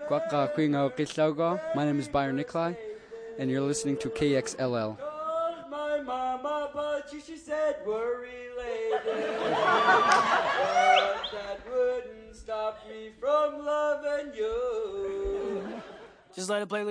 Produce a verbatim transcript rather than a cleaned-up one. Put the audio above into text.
Kwaka Kwingo Kislaugo. My name is Byron Nikolai, and you're listening to K X L L. Called my mama, but she, she said we're related. But that wouldn't stop me from loving you. Just let it play.